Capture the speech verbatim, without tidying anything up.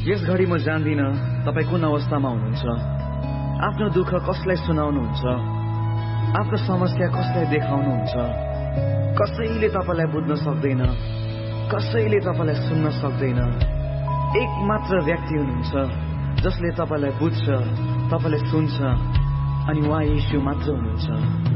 यस घडी म जान्दिन तपाईँ कुन अवस्थामा हुनुहुन्छ, आफ्नो दुःख कसलाई सुनाउनुहुन्छ, आफ्नो समस्या कसलाई देखाउनुहुन्छ। कसैले तपाईँलाई बुझ्न सक्दैन, कसैले तपाईँलाई सुन्न सक्दैन। एक मात्र व्यक्ति हुनुहुन्छ जसले तपाईँलाई बुझ्छ, तपाईँलाई सुन्छ, अनि उहाँ येशू मात्र हुनुहुन्छ।